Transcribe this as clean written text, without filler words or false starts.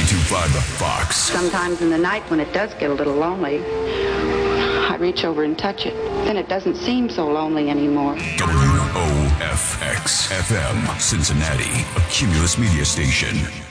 92.5 The Fox. Sometimes in the night when it does get a little lonely, I reach over and touch it. Then it doesn't seem so lonely anymore. WOFX FM, Cincinnati, a Cumulus media station.